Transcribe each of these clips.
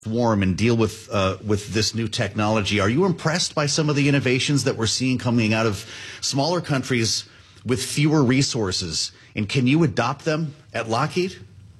warm and deal with this new technology. Are you impressed by some of the innovations that we're seeing coming out of smaller countries with fewer resources? And can you adopt them at Lockheed?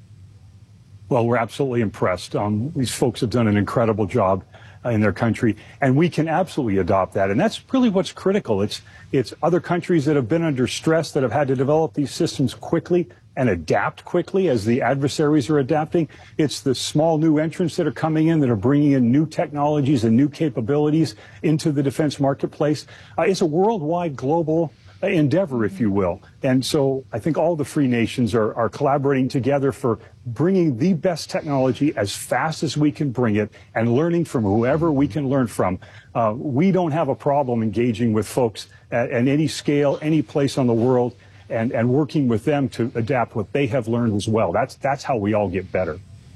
Well, we're absolutely impressed. These folks have done an incredible job in their country, and we can absolutely adopt that. And that's really what's critical. It's other countries that have been under stress that have had to develop these systems quickly and adapt quickly as the adversaries are adapting. It's the small new entrants that are coming in that are bringing in new technologies and new capabilities into the defense marketplace. It's a worldwide global endeavor, if you will. And so I think all the free nations are collaborating together for bringing the best technology as fast as we can bring it and learning from whoever we can learn from. We don't have a problem engaging with folks at any scale, any place on the world, and working with them to adapt what they have learned as well. That's how we all get better.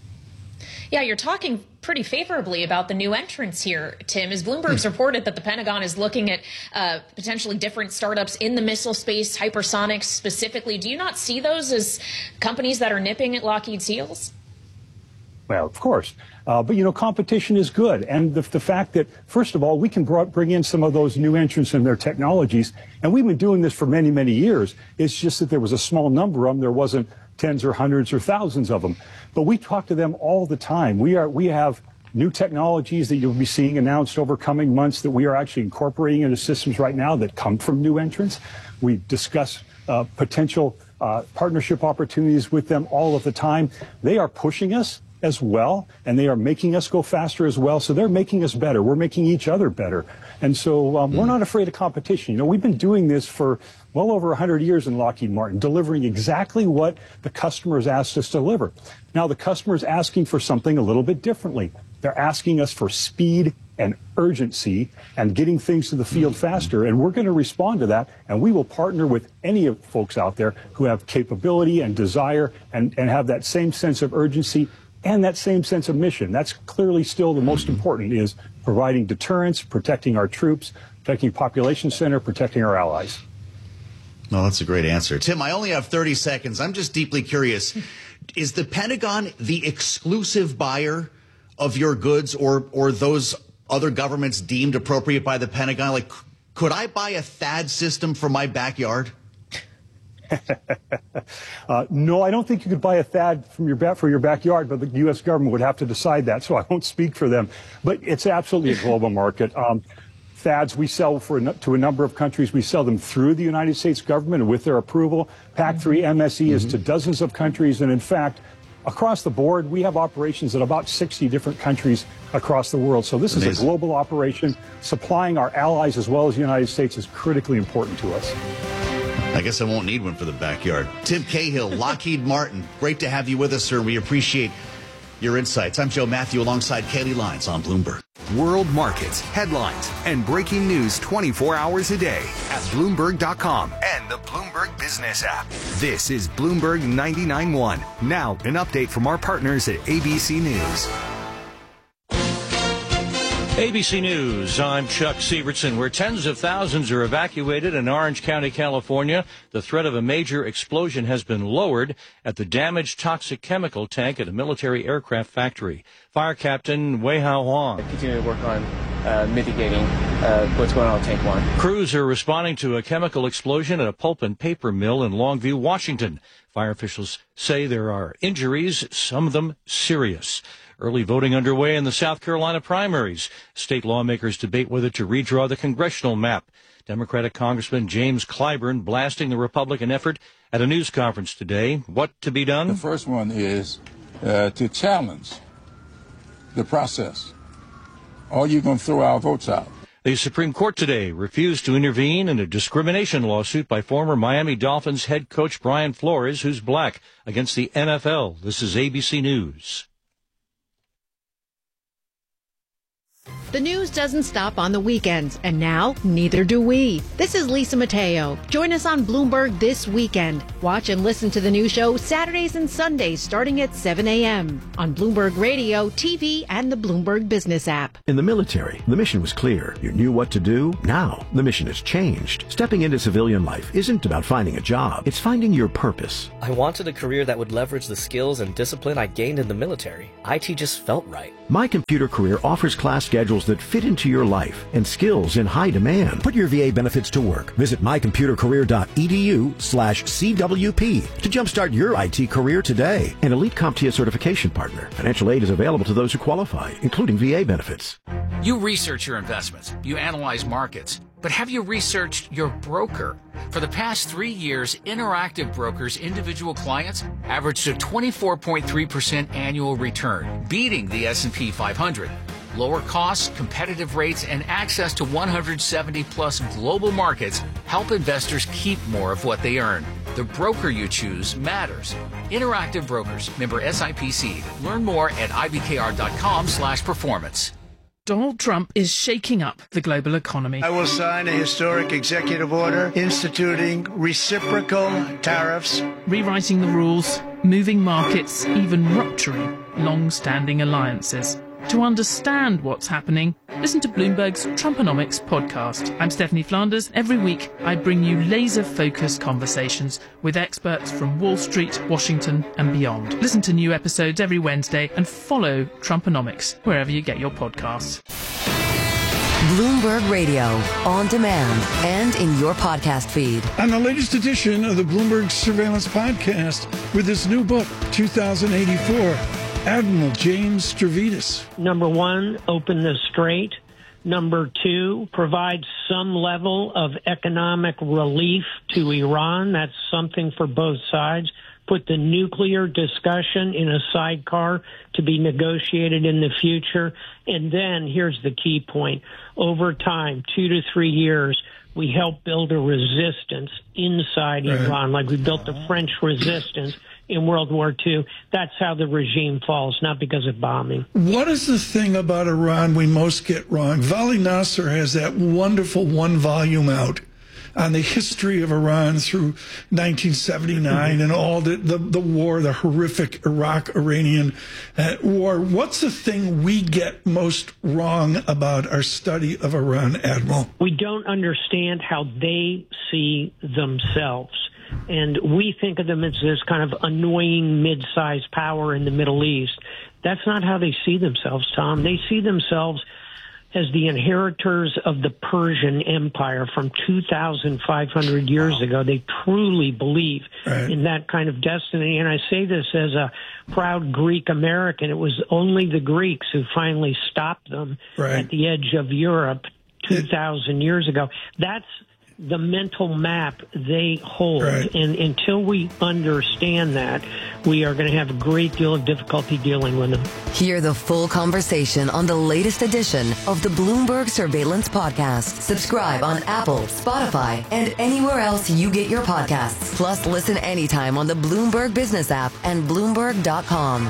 Yeah, you're talking pretty favorably about the new entrants here, Tim. As Bloomberg's reported that the Pentagon is looking at potentially different startups in the missile space, hypersonics specifically. Do you not see those as companies that are nipping at Lockheed's heels? Well, of course. But, competition is good. And the fact that, first of all, we can bring in some of those new entrants and their technologies. And we've been doing this for many, many years. It's just that there was a small number of them. There wasn't tens or hundreds or thousands of them. But we talk to them all the time. We have new technologies that you'll be seeing announced over coming months that we are actually incorporating into systems right now that come from new entrants. We discuss potential partnership opportunities with them all of the time. They are pushing us as well, and they are making us go faster as well. So they're making us better. We're making each other better. And so we're not afraid of competition. We've been doing this for well over 100 years in Lockheed Martin, delivering exactly what the customers asked us to deliver. Now, the customer's asking for something a little bit differently. They're asking us for speed and urgency and getting things to the field faster, and we're going to respond to that, and we will partner with any of folks out there who have capability and desire and have that same sense of urgency and that same sense of mission. That's clearly still the most important, is providing deterrence, protecting our troops, protecting population center, protecting our allies. Well, that's a great answer. Tim, I only have 30 seconds. I'm just deeply curious. Is the Pentagon the exclusive buyer of your goods or those other governments deemed appropriate by the Pentagon? Like, could I buy a THAAD system for my backyard? No, I don't think you could buy a THAAD for your backyard, but the U.S. government would have to decide that, so I won't speak for them. But it's absolutely a global market. THAADs we sell to a number of countries. We sell them through the United States government and with their approval. PAC-3 MSE is to dozens of countries, and in fact, across the board, we have operations in about 60 different countries across the world. So this is a global operation. Supplying our allies as well as the United States is critically important to us. I guess I won't need one for the backyard. Tim Cahill, Lockheed Martin, great to have you with us, sir. We appreciate your insights. I'm Joe Matthew alongside Kaylee Lyons on Bloomberg. World markets, headlines, and breaking news 24 hours a day at Bloomberg.com and the Bloomberg Business app. This is Bloomberg 99.1. Now, an update from our partners at ABC News. ABC News, I'm Chuck Sievertson. Where tens of thousands are evacuated in Orange County, California, the threat of a major explosion has been lowered at the damaged toxic chemical tank at a military aircraft factory. Fire Captain Wei Hao Huang. Continue to work on mitigating what's going on with Tank 1. Crews are responding to a chemical explosion at a pulp and paper mill in Longview, Washington. Fire officials say there are injuries, some of them serious. Early voting underway in the South Carolina primaries. State lawmakers debate whether to redraw the congressional map. Democratic Congressman James Clyburn blasting the Republican effort at a news conference today. What to be done? The first one is to challenge the process. Or you're going to throw our votes out. The Supreme Court today refused to intervene in a discrimination lawsuit by former Miami Dolphins head coach Brian Flores, who's black, against the NFL. This is ABC News. The news doesn't stop on the weekends, and now neither do we. This is Lisa Mateo. Join us on Bloomberg this weekend. Watch and listen to the new show Saturdays and Sundays starting at 7 a.m. on Bloomberg Radio, TV, and the Bloomberg Business app. In the military, the mission was clear. You knew what to do. Now, the mission has changed. Stepping into civilian life isn't about finding a job. It's finding your purpose. I wanted a career that would leverage the skills and discipline I gained in the military. IT just felt right. My Computer Career offers class schedules that fit into your life and skills in high demand. Put your VA benefits to work. Visit mycomputercareer.edu/CWP to jumpstart your IT career today. An Elite CompTIA certification partner. Financial aid is available to those who qualify, including VA benefits. You research your investments. You analyze markets. But have you researched your broker? For the past 3 years, Interactive Brokers' individual clients averaged a 24.3% annual return, beating the S&P 500. Lower costs, competitive rates, and access to 170-plus global markets help investors keep more of what they earn. The broker you choose matters. Interactive Brokers, member SIPC. Learn more at ibkr.com/performance. Donald Trump is shaking up the global economy. I will sign a historic executive order instituting reciprocal tariffs, rewriting the rules, moving markets, even rupturing long-standing alliances. To understand what's happening, listen to Bloomberg's Trumponomics podcast. I'm Stephanie Flanders. Every week, I bring you laser-focused conversations with experts from Wall Street, Washington, and beyond. Listen to new episodes every Wednesday and follow Trumponomics wherever you get your podcasts. Bloomberg Radio, on demand and in your podcast feed. On the latest edition of the Bloomberg Surveillance Podcast with this new book, 2084. Admiral James Stavridis. Number one, open the strait. Number two, provide some level of economic relief to Iran. That's something for both sides. Put the nuclear discussion in a sidecar to be negotiated in the future. And then here's the key point. Over time, 2 to 3 years, we help build a resistance inside Iran, like we built the French resistance in World War II. That's how the regime falls, not because of bombing. What is the thing about Iran we most get wrong? Vali Nasser has that wonderful one volume out on the history of Iran through 1979 and all the war, the horrific Iraq-Iranian war. What's the thing we get most wrong about our study of Iran, Admiral? We don't understand how they see themselves. And we think of them as this kind of annoying mid-sized power in the Middle East. That's not how they see themselves, Tom. They see themselves as the inheritors of the Persian Empire from 2,500 years ago. They truly believe in that kind of destiny. And I say this as a proud Greek American. It was only the Greeks who finally stopped them at the edge of Europe 2,000 years ago. That's the mental map they hold. And until we understand that, we are going to have a great deal of difficulty dealing with them. Hear the full conversation on the latest edition of the Bloomberg Surveillance Podcast. Subscribe on Apple, Spotify, and anywhere else you get your podcasts. Plus, listen anytime on the Bloomberg Business app and Bloomberg.com.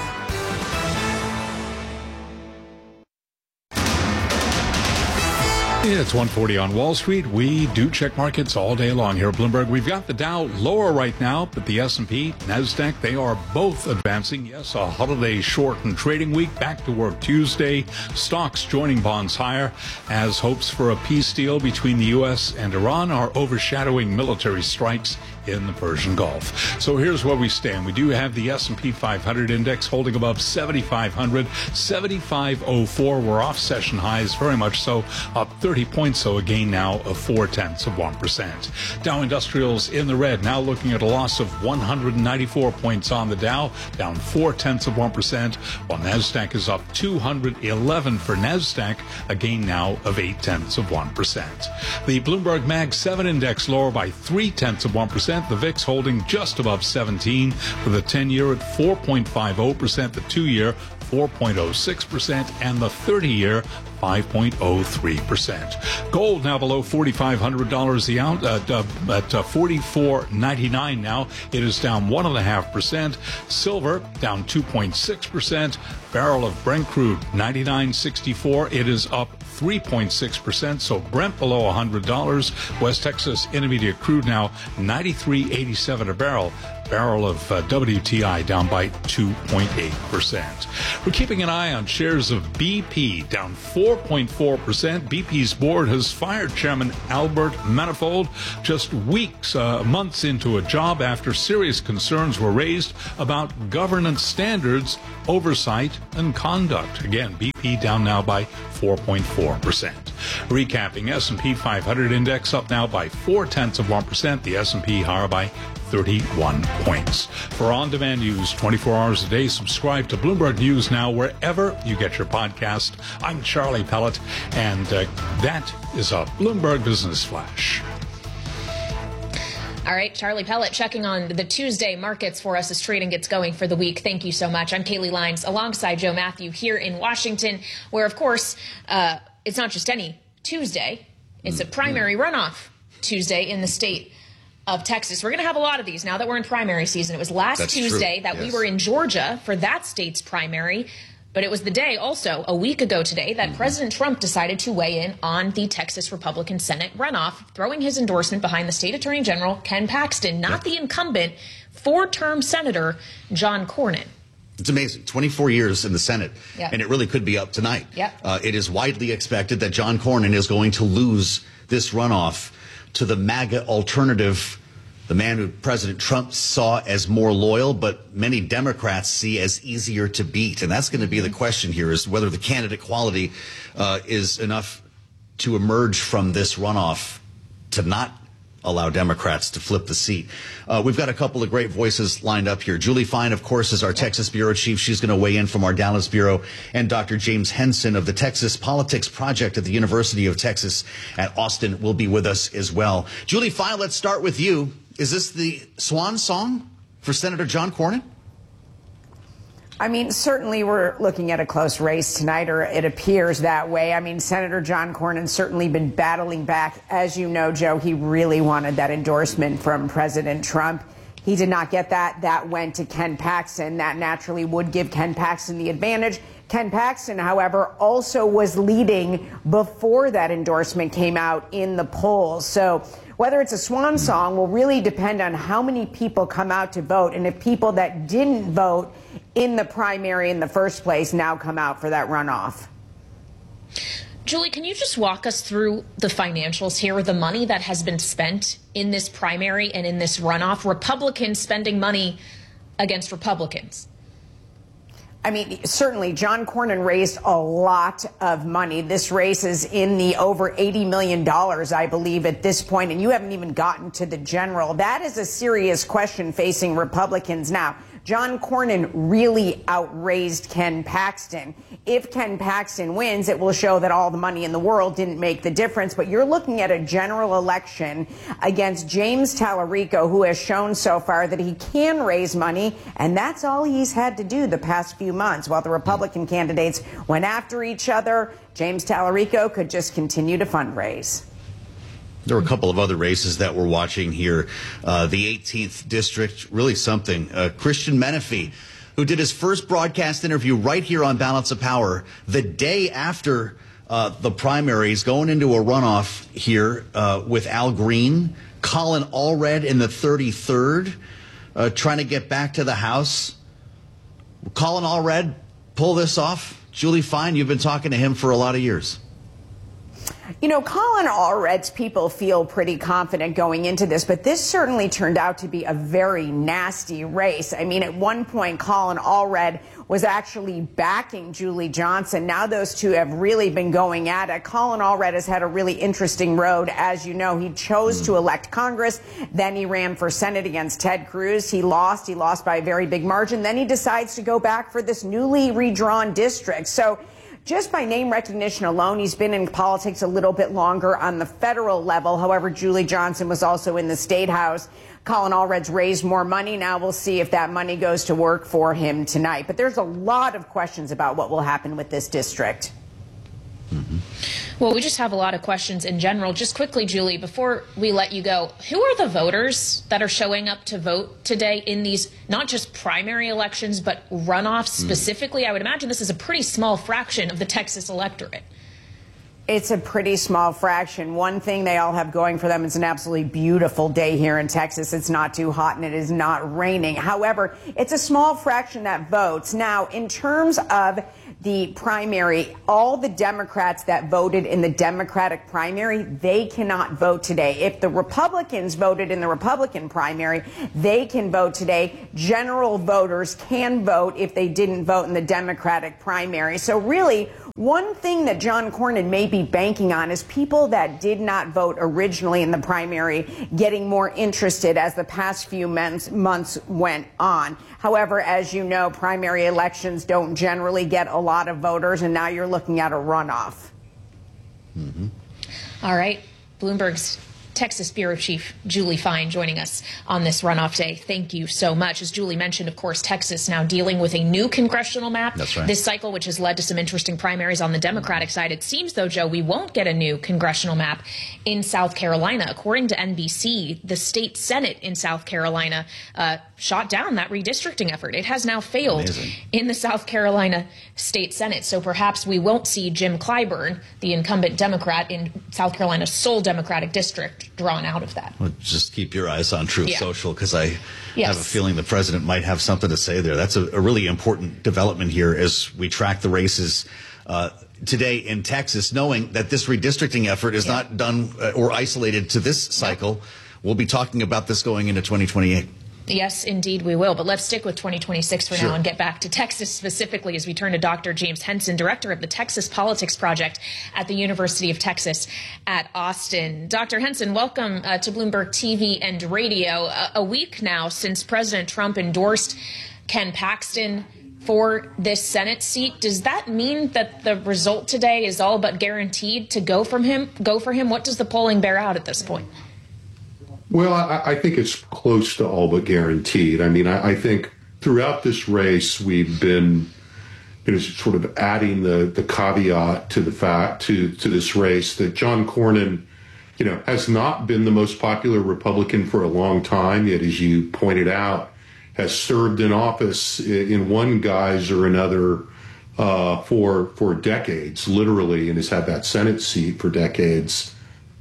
It's 1:40 on Wall Street. We do check markets all day long here at Bloomberg. We've got the Dow lower right now, but the S&P, NASDAQ, they are both advancing. Yes, a holiday shortened trading week. Back to work Tuesday. Stocks joining bonds higher as hopes for a peace deal between the U.S. and Iran are overshadowing military strikes in the Persian Gulf. So here's where we stand. We do have the S&P 500 index holding above 7,500, 7,504. We're off session highs, very much so, up 30 points, so a gain now of 0.4%. Dow Industrials in the red, now looking at a loss of 194 points on the Dow, down 0.4%, while NASDAQ is up 211 for NASDAQ, a gain now of 0.8%. The Bloomberg Mag 7 index lower by 0.3%. The VIX holding just above 17, with a 10-year at 4.50%, the 2-year 4.06%, and the 30-year 5.03%. Gold now below $4,500 the ounce at $44.99 now. It is down 1.5%. Silver down 2.6%. Barrel of Brent crude $99.64. It is up 3.6%. So Brent below $100. West Texas Intermediate crude now $93.87 a barrel. Barrel of WTI down by 2.8%. We're keeping an eye on shares of BP down 4.4%. BP's board has fired Chairman Albert Manifold just months into a job after serious concerns were raised about governance standards, oversight, and conduct. Again, BP down now by 4.4%. Recapping, S&P 500 index up now by 0.4%. The S&P higher by 31 points. For on-demand news 24 hours a day, subscribe to Bloomberg News Now wherever you get your podcast. I'm Charlie Pellet, and that is a Bloomberg Business Flash. All right, Charlie Pellet checking on the Tuesday markets for us as trading gets going for the week. Thank you so much. I'm Kaylee Lyons alongside Joe Matthew here in Washington, where, of course, it's not just any Tuesday. It's a primary runoff Tuesday in the state of Texas. We're going to have a lot of these now that we're in primary season. It was last Tuesday that we were in Georgia for that state's primary, but it was the day also a week ago today that President Trump decided to weigh in on the Texas Republican Senate runoff, throwing his endorsement behind the state attorney general, Ken Paxton, not the incumbent four-term Senator John Cornyn. It's amazing. 24 years in the Senate, and it really could be up tonight. It is widely expected that John Cornyn is going to lose this runoff to the MAGA alternative, the man who President Trump saw as more loyal, but many Democrats see as easier to beat. And that's going to be the question here, is whether the candidate quality is enough to emerge from this runoff to not allow Democrats to flip the seat. We've got a couple of great voices lined up here. Julie Fine, of course, is our Texas bureau chief. She's going to weigh in from our Dallas bureau. And Dr. James Henson of the Texas Politics Project at the University of Texas at Austin will be with us as well. Julie Fine, let's start with you. Is this the swan song for Senator John Cornyn? I mean, certainly we're looking at a close race tonight, or it appears that way. I mean, Senator John Cornyn's certainly been battling back. As you know, Joe, he really wanted that endorsement from President Trump. He did not get that. That went to Ken Paxton. That naturally would give Ken Paxton the advantage. Ken Paxton, however, also was leading before that endorsement came out in the polls. So whether it's a swan song will really depend on how many people come out to vote, and if people that didn't vote in the primary in the first place now come out for that runoff. Julie, can you just walk us through the financials here, the money that has been spent in this primary and in this runoff? Republicans spending money against Republicans. I mean, certainly John Cornyn raised a lot of money. This race is in the over $80 million, I believe, at this point, and you haven't even gotten to the general. That is a serious question facing Republicans now. John Cornyn really outraised Ken Paxton. If Ken Paxton wins, it will show that all the money in the world didn't make the difference. But you're looking at a general election against James Tallarico, who has shown so far that he can raise money, and that's all he's had to do the past few months. While the Republican candidates went after each other, James Tallarico could just continue to fundraise. There were a couple of other races that we're watching here. The 18th district, really something. Christian Menefee, who did his first broadcast interview right here on Balance of Power the day after the primaries, going into a runoff here with Al Green, Colin Allred in the 33rd, trying to get back to the House. Colin Allred pull this off? Julie Fine, you've been talking to him for a lot of years. You know, Colin Allred's people feel pretty confident going into this, but this certainly turned out to be a very nasty race. I mean, at one point, Colin Allred was actually backing Julie Johnson. Now those two have really been going at it. Colin Allred has had a really interesting road. As you know, he chose to elect Congress. Then he ran for Senate against Ted Cruz. He lost by a very big margin. Then he decides to go back for this newly redrawn district. So just by name recognition alone. He's been in politics a little bit longer on the federal level. However, Julie Johnson was also in the State House. Colin Allred's raised more money. Now we'll see if that money goes to work for him tonight. But there's a lot of questions about what will happen with this district. Well, we just have a lot of questions in general. Just quickly, Julie, before we let you go, who are the voters that are showing up to vote today in these not just primary elections, but runoffs specifically? I would imagine this is a pretty small fraction of the Texas electorate. It's a pretty small fraction. One thing they all have going for them is an absolutely beautiful day here in Texas. It's not too hot and it is not raining. However, it's a small fraction that votes. Now, in terms of the primary, all the Democrats that voted in the Democratic primary, they cannot vote today. If the Republicans voted in the Republican primary, they can vote today. General voters can vote if they didn't vote in the Democratic primary. So really, one thing that John Cornyn may be banking on is people that did not vote originally in the primary getting more interested as the past few months went on. However, as you know, primary elections don't generally get a lot of voters, and now you're looking at a runoff. All right. Bloomberg's Texas Bureau Chief Julie Fine joining us on this runoff day. Thank you so much. As Julie mentioned, of course, Texas now dealing with a new congressional map this cycle, which has led to some interesting primaries on the Democratic side. It seems, though, Joe, we won't get a new congressional map in South Carolina. According to NBC, the state Senate in South Carolina shot down that redistricting effort. It has now failed in the South Carolina State Senate. So perhaps we won't see Jim Clyburn, the incumbent Democrat in South Carolina's sole Democratic district, drawn out of that. Well, just keep your eyes on Truth Social, because I have a feeling the president might have something to say there. That's a really important development here as we track the races today in Texas, knowing that this redistricting effort is not done or isolated to this cycle. We'll be talking about this going into 2028. Yes, indeed we will. But let's stick with 2026 for now and get back to Texas specifically as we turn to Dr. James Henson, director of the Texas Politics Project at the University of Texas at Austin. Dr. Henson, welcome to Bloomberg TV and Radio. A week now since President Trump endorsed Ken Paxton for this Senate seat. Does that mean that the result today is all but guaranteed to go for him? What does the polling bear out at this point? Well, I think it's close to all but guaranteed. I mean, I think throughout this race, we've been sort of adding the caveat to the fact to this race that John Cornyn, has not been the most popular Republican for a long time, yet, as you pointed out, has served in office in one guise or another for decades, literally, and has had that Senate seat for decades.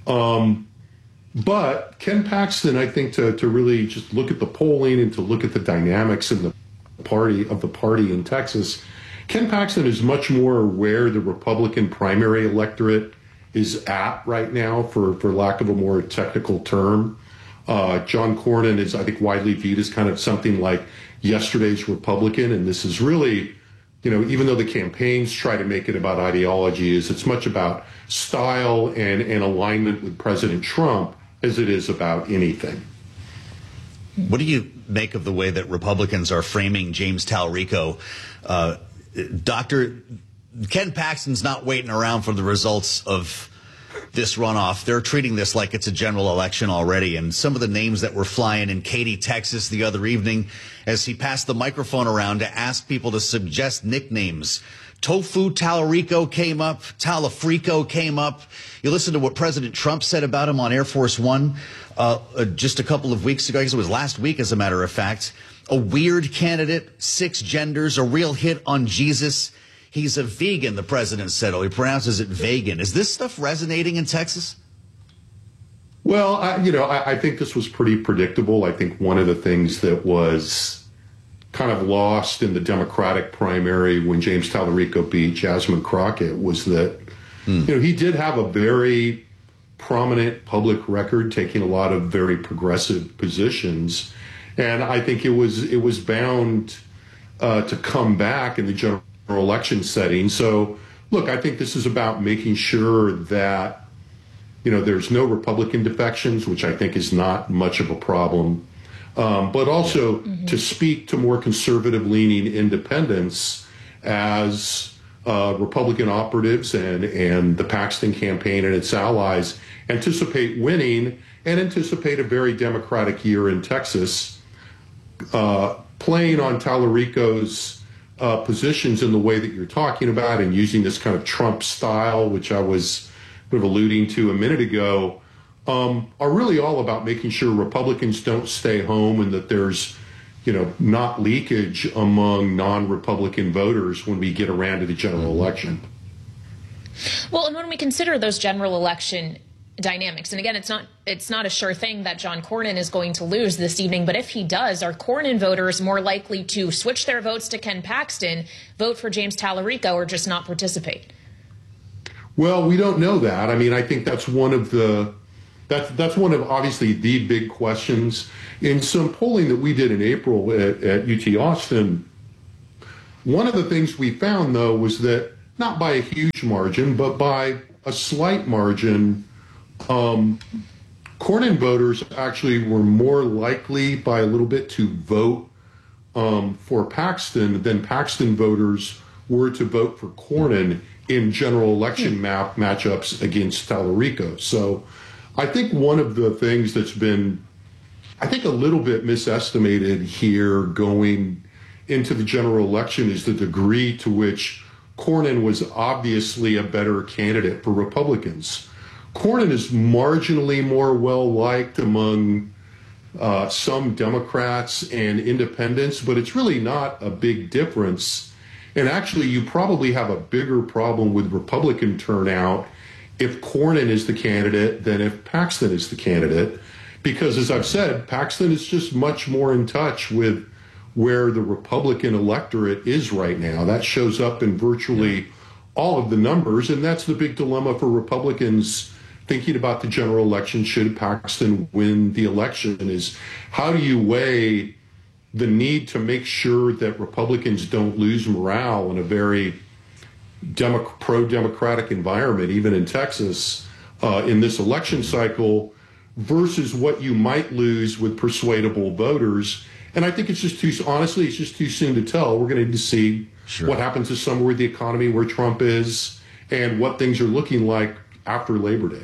But Ken Paxton, I think, to really just look at the polling and to look at the dynamics in the party in Texas, Ken Paxton is much more where the Republican primary electorate is at right now, for lack of a more technical term. John Cornyn is, I think, widely viewed as kind of something like yesterday's Republican, and this is really, even though the campaigns try to make it about ideology, it's much about style and alignment with President Trump as it is about anything. What do you make of the way that Republicans are framing James Talarico? Dr. Ken Paxton's not waiting around for the results of this runoff. They're treating this like it's a general election already. And some of the names that were flying in Katy, Texas the other evening as he passed the microphone around to ask people to suggest nicknames. Tofu Talarico came up. Talafrico came up. You listen to what President Trump said about him on Air Force One just a couple of weeks ago. I guess it was last week, as a matter of fact. A weird candidate, 6 genders, a real hit on Jesus. He's a vegan, the president said. Oh, he pronounces it vegan. Is this stuff resonating in Texas? Well, I think this was pretty predictable. I think one of the things that was kind of lost in the Democratic primary when James Talarico beat Jasmine Crockett was that, he did have a very prominent public record, taking a lot of very progressive positions. And I think it was bound to come back in the general election setting. So, look, I think this is about making sure that, there's no Republican defections, which I think is not much of a problem. But also to speak to more conservative-leaning independents as Republican operatives and the Paxton campaign and its allies anticipate winning and anticipate a very Democratic year in Texas, playing on Tallarico's positions in the way that you're talking about and using this kind of Trump style, which I was sort of alluding to a minute ago, are really all about making sure Republicans don't stay home and that there's not leakage among non-Republican voters when we get around to the general election. Well, and when we consider those general election dynamics, and again, it's not a sure thing that John Cornyn is going to lose this evening, but if he does, are Cornyn voters more likely to switch their votes to Ken Paxton, vote for James Tallarico, or just not participate? Well, we don't know that. I mean, I think that's one of obviously the big questions. In some polling that we did in April at UT Austin, one of the things we found, though, was that not by a huge margin, but by a slight margin, Cornyn voters actually were more likely by a little bit to vote for Paxton than Paxton voters were to vote for Cornyn in general election matchups against Tallarico. So I think one of the things that's been, I think, a little bit misestimated here going into the general election is the degree to which Cornyn was obviously a better candidate for Republicans. Cornyn is marginally more well-liked among some Democrats and independents, but it's really not a big difference. And actually, you probably have a bigger problem with Republican turnout if Cornyn is the candidate than if Paxton is the candidate. Because, as I've said, Paxton is just much more in touch with where the Republican electorate is right now. That shows up in virtually all of the numbers, and that's the big dilemma for Republicans thinking about the general election. Should Paxton win the election, is how do you weigh the need to make sure that Republicans don't lose morale in a very pro-democratic environment, even in Texas, in this election cycle, versus what you might lose with persuadable voters. And I think it's just too soon to tell. We're going to need to see what happens this summer with the economy, where Trump is, and what things are looking like after Labor Day.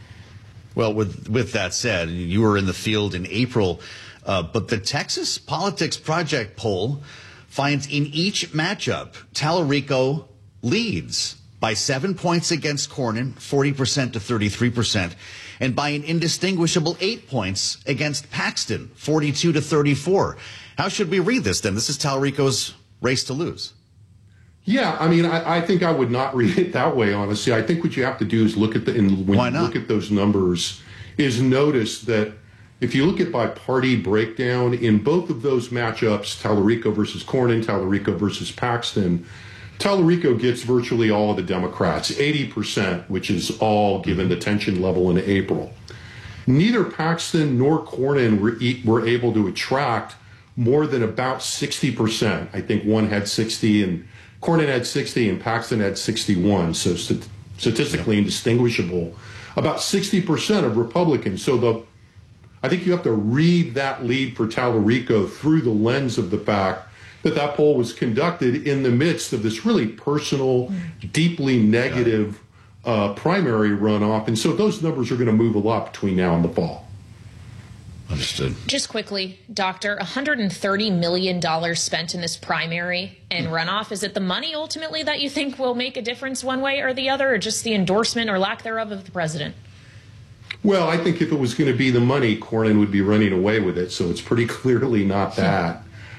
Well, with that said, you were in the field in April, but the Texas Politics Project poll finds in each matchup, Tallarico leads by 7 points against Cornyn, 40% to 33%, and by an indistinguishable 8 points against Paxton, 42 to 34. How should we read this then? This is Tallarico's race to lose. Yeah, I mean, I think I would not read it that way, honestly. I think what you have to do is look at look at those numbers, is notice that if you look at by party breakdown in both of those matchups, Tallarico versus Cornyn, Tallarico versus Paxton, Tallarico gets virtually all of the Democrats, 80%, which is all given the tension level in April. Neither Paxton nor Cornyn were able to attract more than about 60%. I think one had 60 and Cornyn had 60 and Paxton had 61, so statistically indistinguishable. About 60% of Republicans. So I think you have to read that lead for Tallarico through the lens of the fact that poll was conducted in the midst of this really personal, deeply negative primary runoff. And so those numbers are going to move a lot between now and the fall. Understood. Just quickly, Doctor, $130 million spent in this primary and runoff. Is it the money ultimately that you think will make a difference one way or the other, or just the endorsement or lack thereof of the president? Well, I think if it was going to be the money, Cornyn would be running away with it. So it's pretty clearly not that.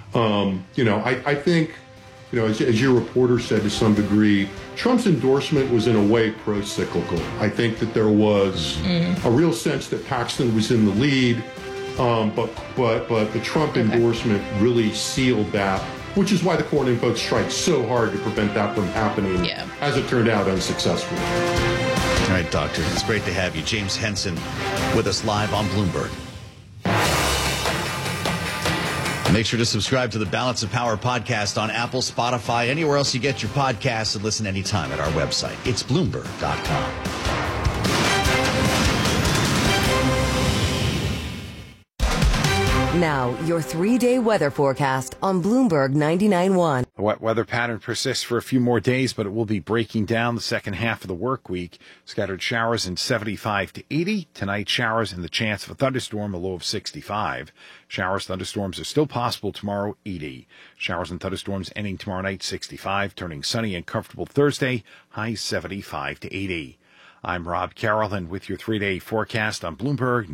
I think, as your reporter said to some degree, Trump's endorsement was in a way pro-cyclical. I think that there was a real sense that Paxton was in the lead, but the Trump endorsement really sealed that, which is why the Cornyn folks tried so hard to prevent that from happening, as it turned out, unsuccessfully. All right, Doctor, it's great to have you. James Henson with us live on Bloomberg. Make sure to subscribe to the Balance of Power podcast on Apple, Spotify, anywhere else you get your podcasts, and listen anytime at our website. It's Bloomberg.com. Now, your 3-day weather forecast on Bloomberg 99.1. wet weather pattern persists for a few more days, but it will be breaking down the second half of the work week. Scattered showers in 75 to 80. Tonight, showers and the chance of a thunderstorm, a low of 65. Showers, thunderstorms are still possible tomorrow, 80. Showers and thunderstorms ending tomorrow night, 65. Turning sunny and comfortable Thursday, high 75 to 80. I'm Rob Carroll, and with your 3-day forecast on Bloomberg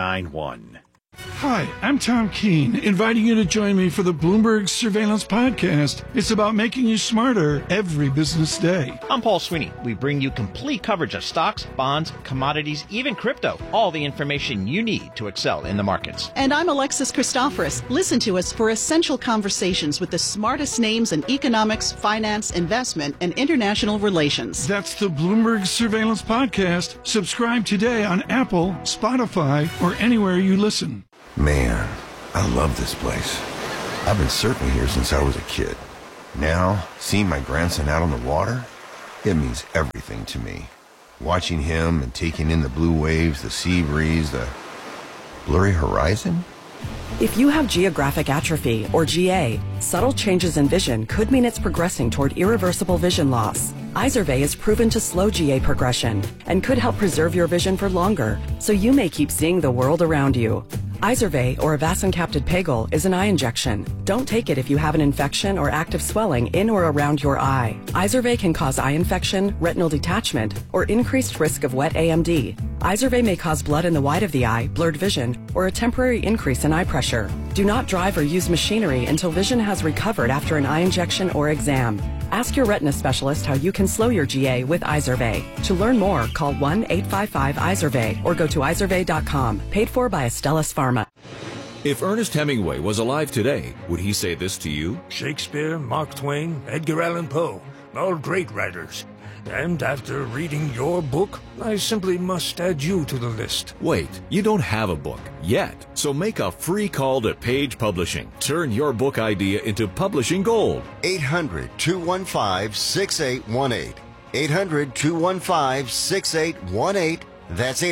99.1. Hi, I'm Tom Keene, inviting you to join me for the Bloomberg Surveillance Podcast. It's about making you smarter every business day. I'm Paul Sweeney. We bring you complete coverage of stocks, bonds, commodities, even crypto. All the information you need to excel in the markets. And I'm Alexis Christoforous. Listen to us for essential conversations with the smartest names in economics, finance, investment, and international relations. That's the Bloomberg Surveillance Podcast. Subscribe today on Apple, Spotify, or anywhere you listen. Man, I love this place. I've been surfing here since I was a kid. Now, seeing my grandson out on the water, it means everything to me. Watching him and taking in the blue waves, the sea breeze, the blurry horizon. If you have geographic atrophy, or GA, subtle changes in vision could mean it's progressing toward irreversible vision loss. Izervay is proven to slow GA progression and could help preserve your vision for longer, so you may keep seeing the world around you. Izervay, or avacincaptad pegol, is an eye injection. Don't take it if you have an infection or active swelling in or around your eye. Izervay can cause eye infection, retinal detachment, or increased risk of wet AMD. Izervay may cause blood in the white of the eye, blurred vision, or a temporary increase in eye pressure. Do not drive or use machinery until vision has recovered after an eye injection or exam. Ask your retina specialist how you can slow your GA with Izervay. To learn more, call 1-855-IZERVAY or go to izervay.com. Paid for by Astellas Pharma. If Ernest Hemingway was alive today, would he say this to you? Shakespeare, Mark Twain, Edgar Allan Poe, all great writers. And after reading your book, I simply must add you to the list. Wait, you don't have a book yet. So make a free call to Page Publishing. Turn your book idea into publishing gold. 800-215-6818. 800-215-6818. That's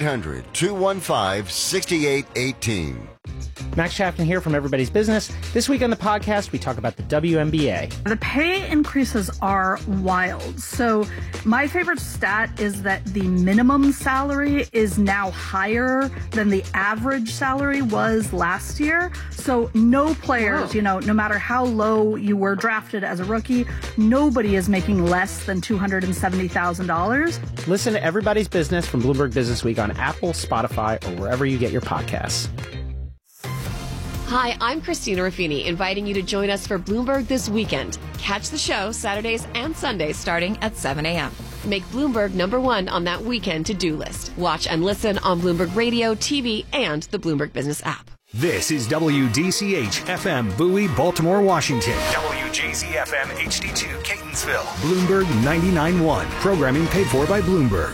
800-215-6818. Max Chapman here from Everybody's Business. This week on the podcast, we talk about the WNBA. The pay increases are wild. So my favorite stat is that the minimum salary is now higher than the average salary was last year. So no players, no matter how low you were drafted as a rookie, nobody is making less than $270,000. Listen to Everybody's Business from Bloomberg Business Week on Apple, Spotify, or wherever you get your podcasts. Hi, I'm Christina Ruffini, inviting you to join us for Bloomberg This Weekend. Catch the show Saturdays and Sundays starting at 7 a.m. Make Bloomberg #1 on that weekend to-do list. Watch and listen on Bloomberg Radio, TV, and the Bloomberg Business app. This is WDCH-FM, Bowie, Baltimore, Washington. WJZ-FM, HD2, Catonsville. Bloomberg 99.1, programming paid for by Bloomberg.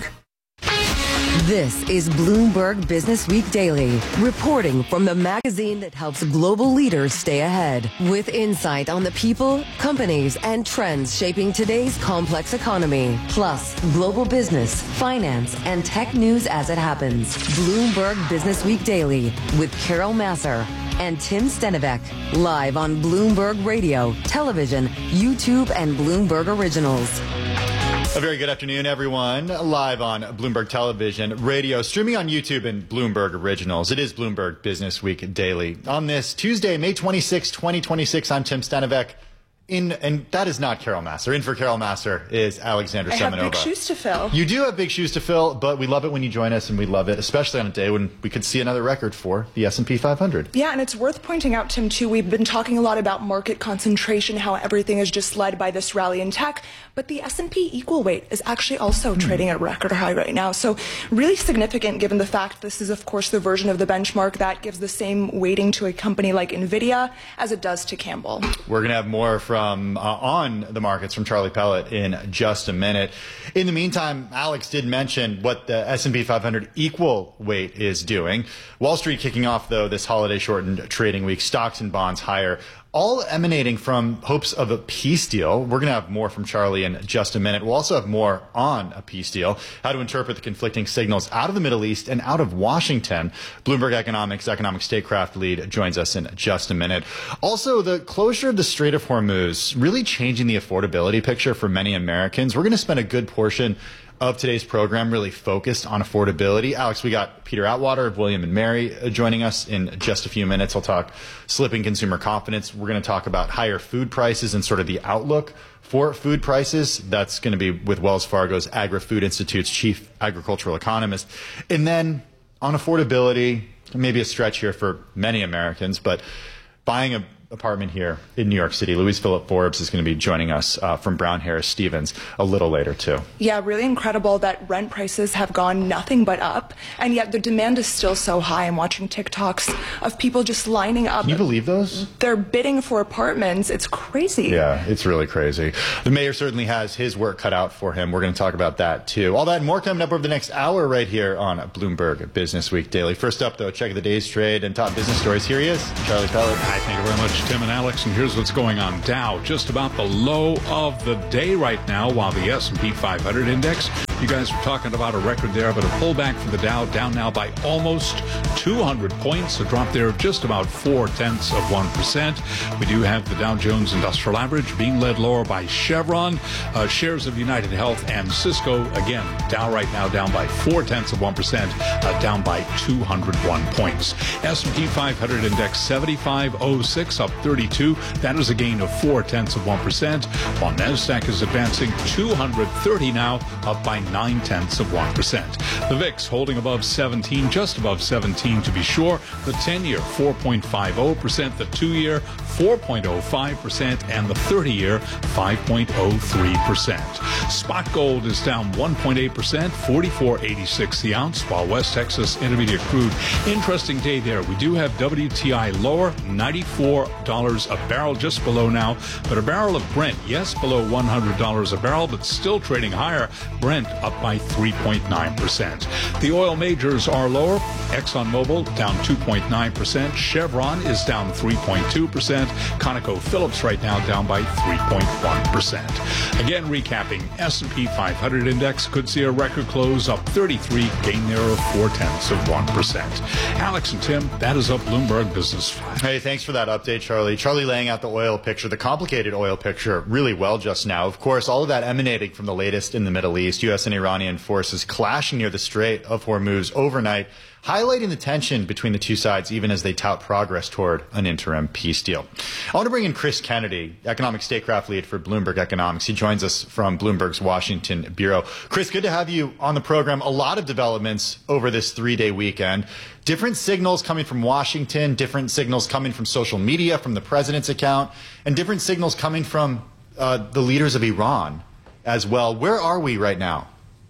This is Bloomberg Business Week Daily, reporting from the magazine that helps global leaders stay ahead, with insight on the people, companies, and trends shaping today's complex economy, plus global business, finance, and tech news as it happens. Bloomberg Business Week Daily with Carol Massar and Tim Stenivek, live on Bloomberg Radio, television, YouTube, and Bloomberg Originals. A very good afternoon, everyone. Live on Bloomberg Television, radio, streaming on YouTube and Bloomberg Originals. It is Bloomberg Business Week Daily. On this Tuesday, May 26, 2026, I'm Tim Stenivek. And that is not Carol Massar. In for Carol Massar is Alexandra Semenova. I have big shoes to fill. You do have big shoes to fill, but we love it when you join us, and we love it, especially on a day when we could see another record for the S&P 500. Yeah, and it's worth pointing out, Tim, too, we've been talking a lot about market concentration, how everything is just led by this rally in tech, but the S&P equal weight is actually also trading at a record high right now. So really significant given the fact this is, of course, the version of the benchmark that gives the same weighting to a company like NVIDIA as it does to Campbell. We're going to have more from on the markets from Charlie Pellet in just a minute. In the meantime, Alex did mention what the S&P 500 equal weight is doing. Wall Street kicking off, though, this holiday shortened trading week. Stocks and bonds higher all emanating from hopes of a peace deal. We're going to have more from Charlie in just a minute. We'll also have more on a peace deal, how to interpret the conflicting signals out of the Middle East and out of Washington. Bloomberg Economics economic statecraft lead joins us in just a minute. Also, the closure of the Strait of Hormuz really changing the affordability picture for many Americans. We're going to spend a good portion of today's program really focused on affordability. Alex, we got Peter Atwater of William & Mary joining us in just a few minutes. I'll talk slipping consumer confidence. We're going to talk about higher food prices and sort of the outlook for food prices. That's going to be with Wells Fargo's Agri-Food Institute's chief agricultural economist. And then on affordability, maybe a stretch here for many Americans, but buying an apartment here in New York City. Louise Phillip Forbes is going to be joining us from Brown Harris Stevens a little later too. Yeah, really incredible that rent prices have gone nothing but up, and yet the demand is still so high. I'm watching TikToks of people just lining up. Can you believe those? They're bidding for apartments. It's crazy. Yeah, it's really crazy. The mayor certainly has his work cut out for him. We're going to talk about that too. All that and more coming up over the next hour right here on Bloomberg Business Week Daily. First up though, check the day's trade and top business stories. Here he is, Charlie Pellet. Hi, thank you very much, Tim and Alex, and here's what's going on. Dow just about the low of the day right now, while the S&P 500 index, you guys were talking about a record there, but a pullback for the Dow, down now by almost 200 points, a drop there of just about 0.4%. We do have the Dow Jones Industrial Average being led lower by Chevron, shares of United Health and Cisco. Again, Dow right now down by 0.4%, down by 201 points. S&P 500 index 7506 up 32. That is a gain of 0.4%, while NASDAQ is advancing 230 now, up by 0.9%. The VIX holding above 17, just above 17 to be sure. The 10-year 4.50%, the 2-year 4.05%, and the 30-year 5.03%. Spot gold is down 1.8%, 44.86 the ounce, while West Texas Intermediate crude. Interesting day there. We do have WTI lower, $94 a barrel, just below now, but a barrel of Brent, yes, below $100 a barrel, but still trading higher. Brent up by 3.9%. The oil majors are lower. ExxonMobil down 2.9%. Chevron is down 3.2%. ConocoPhillips right now down by 3.1%. Again, recapping, S&P 500 index could see a record close up 33, gain there of 0.4%. Alex and Tim, that is up Bloomberg Business. Hey, thanks for that update, Charlie. Charlie laying out the oil picture, the complicated oil picture, really well just now. Of course, all of that emanating from the latest in the Middle East. U.S. and Iranian forces clashing near the Strait of Hormuz overnight, highlighting the tension between the two sides even as they tout progress toward an interim peace deal. I want to bring in Chris Kennedy, economic statecraft lead for Bloomberg Economics. He joins us from Bloomberg's Washington bureau. Chris, good to have you on the program. A lot of developments over this 3-day weekend. Different signals coming from Washington, different signals coming from social media, from the president's account, and different signals coming from the leaders of Iran as well. Where are we right now?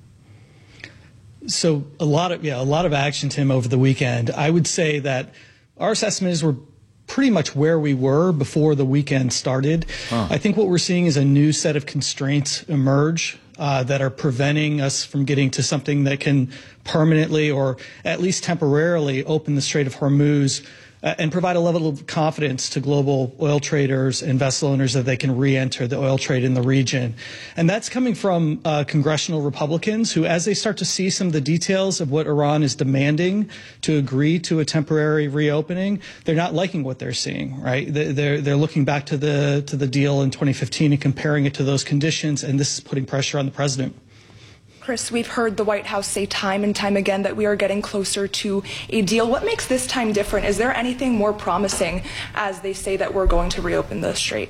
So a lot of action, Tim, over the weekend. I would say that our assessment is we're pretty much where we were before the weekend started. I think what we're seeing is a new set of constraints emerge that are preventing us from getting to something that can permanently or at least temporarily open the Strait of Hormuz and provide a level of confidence to global oil traders and vessel owners that they can re-enter the oil trade in the region. And that's coming from congressional Republicans who, as they start to see some of the details of what Iran is demanding to agree to a temporary reopening, they're not liking what they're seeing, right? They're looking back to the deal in 2015 and comparing it to those conditions, and this is putting pressure on the president. Chris, we've heard the White House say time and time again that we are getting closer to a deal. What makes this time different? Is there anything more promising as they say that we're going to reopen the strait?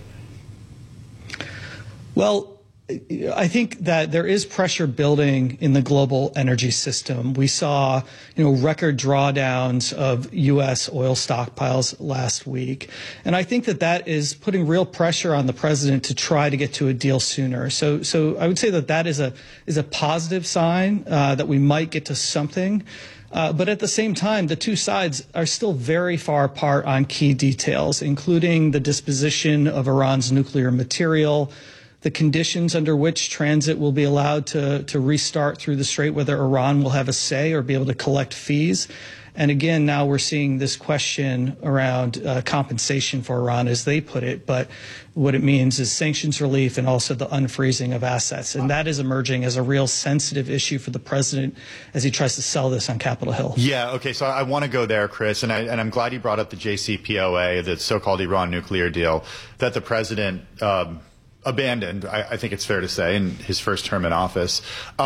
Well, I think that there is pressure building in the global energy system. We saw, record drawdowns of U.S. oil stockpiles last week. And I think that is putting real pressure on the president to try to get to a deal sooner. So I would say that is a positive sign that we might get to something. But at the same time, the two sides are still very far apart on key details, including the disposition of Iran's nuclear material, the conditions under which transit will be allowed to restart through the strait, whether Iran will have a say or be able to collect fees, And again, now we're seeing this question around compensation for Iran, as they put it. But what it means is sanctions relief and also the unfreezing of assets. And that is emerging as a real sensitive issue for the president as he tries to sell this on Capitol Hill. Yeah, okay, so I want to go there, Chris, and I'm glad you brought up the JCPOA, the so-called Iran nuclear deal that the president abandoned, I think it's fair to say, in his first term in office.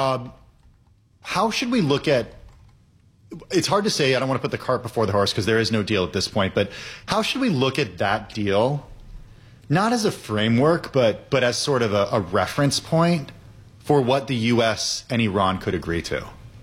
How should we look at, it's hard to say, I don't want to put the cart before the horse because there is no deal at this point, but how should we look at that deal, not as a framework, but as sort of a reference point for what the U.S. and Iran could agree to?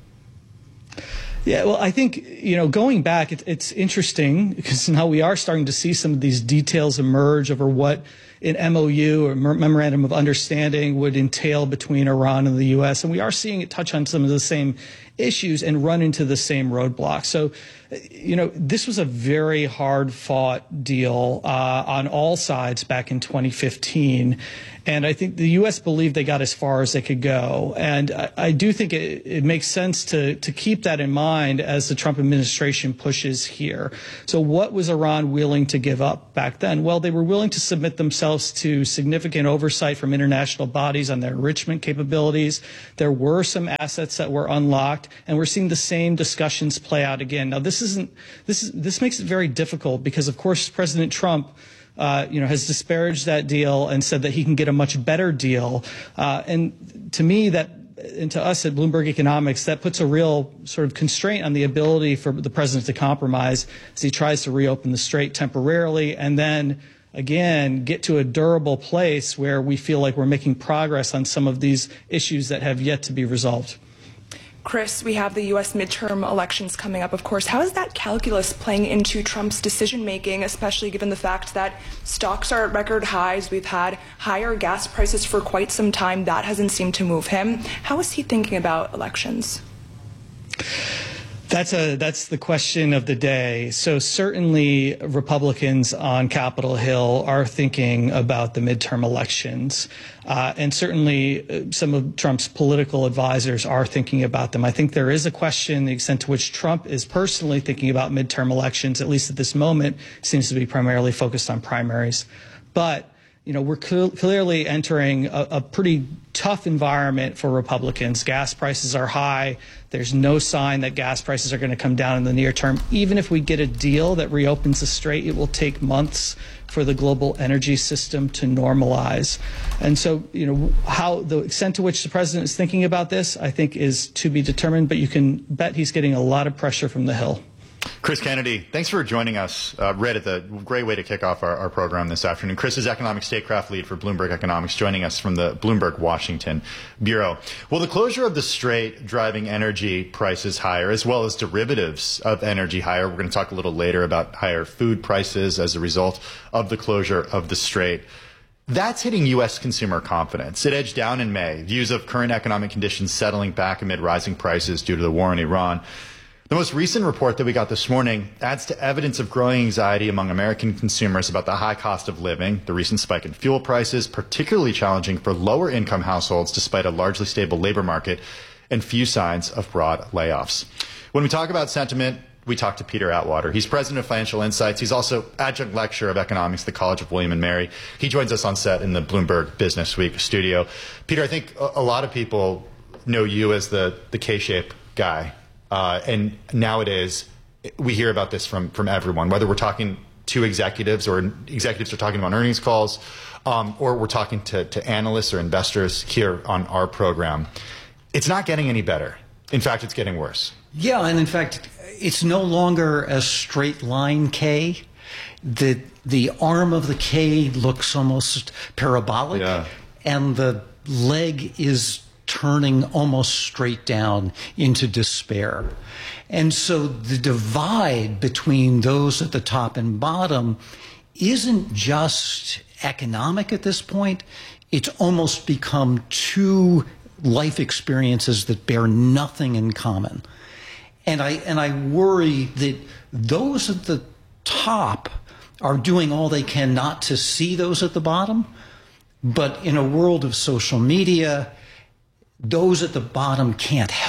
Yeah, well, I think, going back, it's interesting because now we are starting to see some of these details emerge over what an MOU or Memorandum of Understanding would entail between Iran and the U.S. And we are seeing it touch on some of the same issues and run into the same roadblocks. So, this was a very hard fought deal on all sides back in 2015. And I think the U.S. believed they got as far as they could go. And I do think it makes sense to keep that in mind as the Trump administration pushes here. So what was Iran willing to give up back then? Well, they were willing to submit themselves to significant oversight from international bodies on their enrichment capabilities. There were some assets that were unlocked, and we're seeing the same discussions play out again. Now, this makes it very difficult because, of course, President Trump has disparaged that deal and said that he can get a much better deal. And to me, and to us at Bloomberg Economics, that puts a real sort of constraint on the ability for the president to compromise as he tries to reopen the strait temporarily and then, again, get to a durable place where we feel like we're making progress on some of these issues that have yet to be resolved. Chris, we have the U.S. midterm elections coming up, of course. How is that calculus playing into Trump's decision-making, especially given the fact that stocks are at record highs? We've had higher gas prices for quite some time. That hasn't seemed to move him. How is he thinking about elections? That's the question of the day. So certainly Republicans on Capitol Hill are thinking about the midterm elections. And certainly some of Trump's political advisors are thinking about them. I think there is a question, the extent to which Trump is personally thinking about midterm elections, at least at this moment, seems to be primarily focused on primaries. But we're clearly entering a pretty tough environment for Republicans. Gas prices are high. There's no sign that gas prices are going to come down in the near term. Even if we get a deal that reopens the strait, it will take months for the global energy system to normalize. And so, how the extent to which the president is thinking about this, I think, is to be determined. But you can bet he's getting a lot of pressure from the Hill. Chris Kennedy, thanks for joining us. Right at the great way to kick off our program this afternoon. Chris is economic statecraft lead for Bloomberg Economics, joining us from the Bloomberg Washington Bureau. Well, the closure of the strait driving energy prices higher, as well as derivatives of energy higher. We're going to talk a little later about higher food prices as a result of the closure of the strait. That's hitting U.S. consumer confidence. It edged down in May. Views of current economic conditions settling back amid rising prices due to the war in Iran. The most recent report that we got this morning adds to evidence of growing anxiety among American consumers about the high cost of living, the recent spike in fuel prices, particularly challenging for lower income households despite a largely stable labor market, and few signs of broad layoffs. When we talk about sentiment, we talk to Peter Atwater. He's president of Financial Insights. He's also adjunct lecturer of economics at the College of William & Mary. He joins us on set in the Bloomberg Business Week studio. Peter, I think a lot of people know you as the K-shape guy. And nowadays, we hear about this from everyone, whether we're talking to executives or executives are talking about earnings calls, or we're talking to analysts or investors here on our program. It's not getting any better. In fact, it's getting worse. Yeah, and in fact, it's no longer a straight line K. The arm of the K looks almost parabolic, and the leg is turning almost straight down into despair. And so the divide between those at the top and bottom isn't just economic at this point. It's almost become two life experiences that bear nothing in common. And I worry that those at the top are doing all they can not to see those at the bottom. But in a world of social media, those at the bottom can't help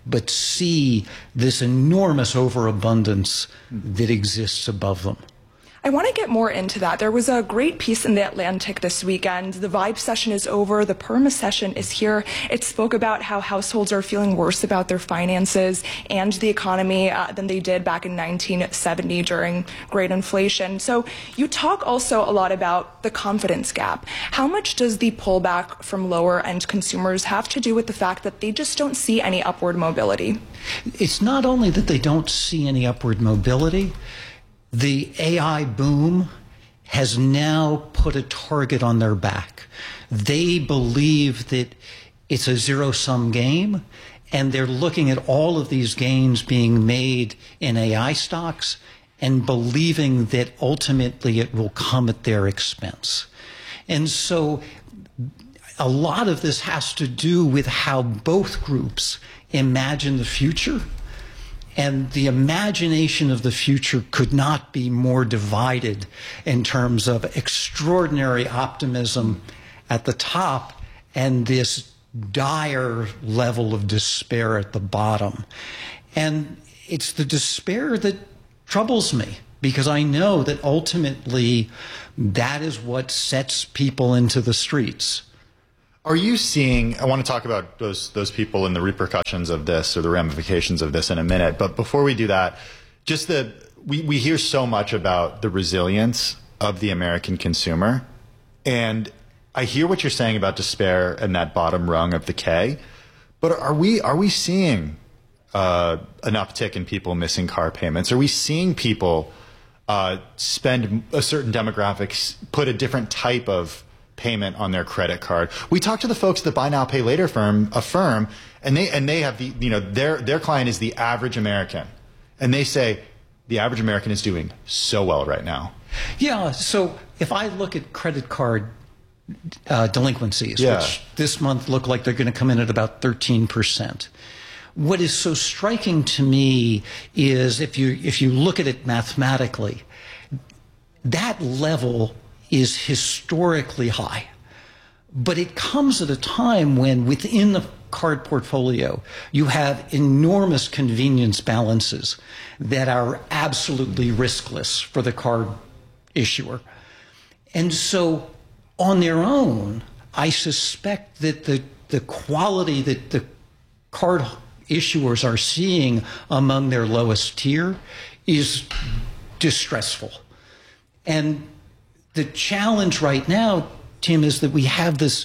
but see this enormous overabundance that exists above them. I want to get more into that. There was a great piece in The Atlantic this weekend. The vibe session is over. The PERMA session is here. It spoke about how households are feeling worse about their finances and the economy than they did back in 1970 during great inflation. So you talk also a lot about the confidence gap. How much does the pullback from lower-end consumers have to do with the fact that they just don't see any upward mobility? It's not only that they don't see any upward mobility. The AI boom has now put a target on their back. They believe that it's a zero-sum game, and they're looking at all of these gains being made in AI stocks and believing that ultimately it will come at their expense. And so a lot of this has to do with how both groups imagine the future. And the imagination of the future could not be more divided in terms of extraordinary optimism at the top and this dire level of despair at the bottom. And it's the despair that troubles me, because I know that ultimately that is what sets people into the streets. Are you seeing, I want to talk about those people and the repercussions of this or the ramifications of this in a minute, but before we do that, just we hear so much about the resilience of the American consumer, and I hear what you're saying about despair and that bottom rung of the K, but are we seeing an uptick in people missing car payments? Are we seeing people spend a certain demographics, put a different type of payment on their credit card? We talked to the folks at the Buy Now Pay Later firm, and they have their client is the average American, and they say the average American is doing so well right now. Yeah. So if I look at credit card delinquencies, which this month look like they're going to come in at about 13%. What is so striking to me is if you look at it mathematically, that level is historically high. But it comes at a time when within the card portfolio, you have enormous convenience balances that are absolutely riskless for the card issuer. And so on their own, I suspect that the quality that the card issuers are seeing among their lowest tier is distressful. And the challenge right now, Tim, is that we have this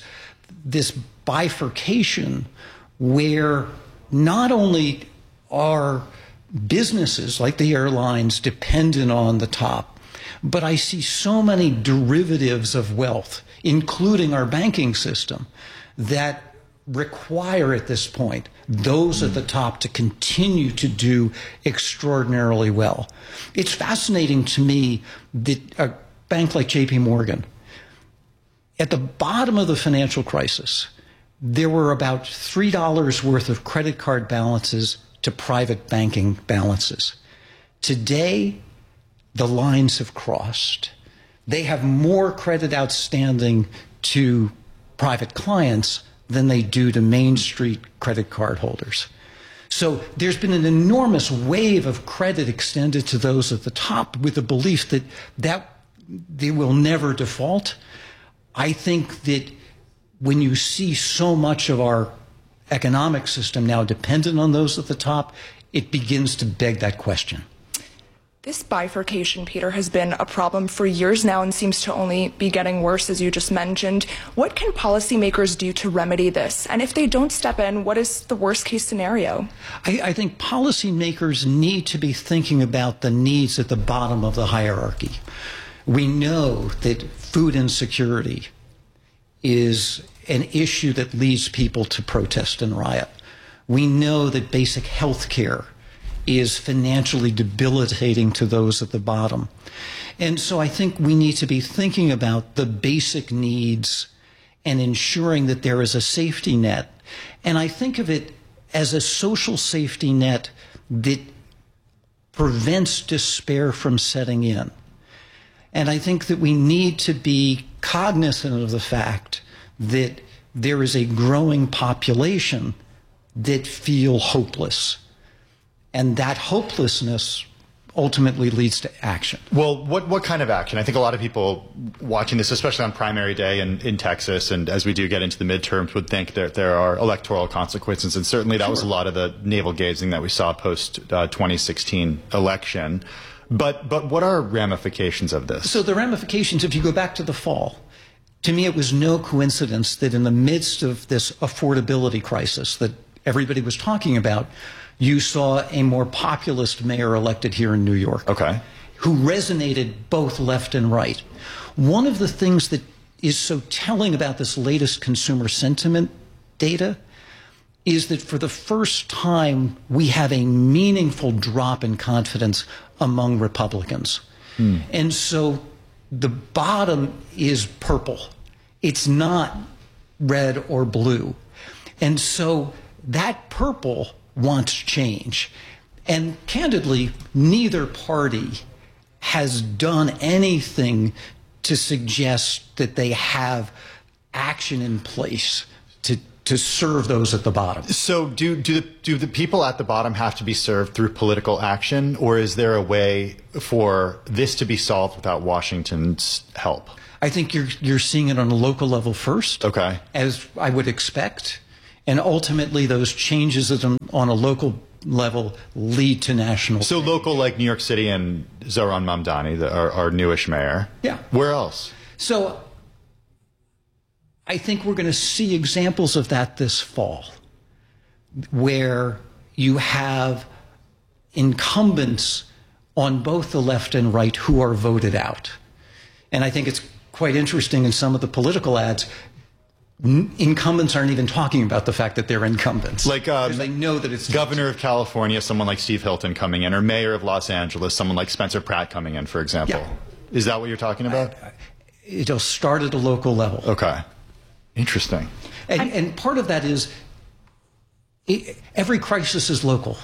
bifurcation where not only are businesses like the airlines dependent on the top, but I see so many derivatives of wealth, including our banking system, that require at this point those at the top to continue to do extraordinarily well. It's fascinating to me that a bank like JP Morgan, at the bottom of the financial crisis, there were about $3 worth of credit card balances to private banking balances. Today, the lines have crossed. They have more credit outstanding to private clients than they do to Main Street credit card holders. So there's been an enormous wave of credit extended to those at the top with the belief that they will never default. I think that when you see so much of our economic system now dependent on those at the top, it begins to beg that question. This bifurcation, Peter, has been a problem for years now and seems to only be getting worse, as you just mentioned. What can policymakers do to remedy this? And if they don't step in, what is the worst case scenario? I think policymakers need to be thinking about the needs at the bottom of the hierarchy. We know that food insecurity is an issue that leads people to protest and riot. We know that basic health care is financially debilitating to those at the bottom. And so I think we need to be thinking about the basic needs and ensuring that there is a safety net. And I think of it as a social safety net that prevents despair from setting in. And I think that we need to be cognizant of the fact that there is a growing population that feel hopeless. And that hopelessness ultimately leads to action. Well, what kind of action? I think a lot of people watching this, especially on primary day in Texas, and as we do get into the midterms, would think that there are electoral consequences. And certainly that was a lot of the navel-gazing that we saw post-2016 election. But what are ramifications of this? So the ramifications, if you go back to the fall, to me it was no coincidence that in the midst of this affordability crisis that everybody was talking about, you saw a more populist mayor elected here in New York, who resonated both left and right. One of the things that is so telling about this latest consumer sentiment data is that for the first time, we have a meaningful drop in confidence among Republicans. And so the bottom is purple. It's not red or blue. And so that purple wants change. And candidly, neither party has done anything to suggest that they have action in place to serve those at the bottom. So do the people at the bottom have to be served through political action, or is there a way for this to be solved without Washington's help? I think you're seeing it on a local level first, as I would expect. And ultimately, those changes on a local level lead to national. So local, like New York City and Zohran Mamdani, our newish mayor. Yeah. Where else? So I think we're going to see examples of that this fall, where you have incumbents on both the left and right who are voted out. And I think it's quite interesting in some of the political ads, incumbents aren't even talking about the fact that they're incumbents. Like they know that it's governor of California, someone like Steve Hilton coming in, or mayor of Los Angeles, someone like Spencer Pratt coming in, for example. Yeah. Is that what you're talking about? It'll start at a local level. Okay. Interesting. And part of that is every crisis is local.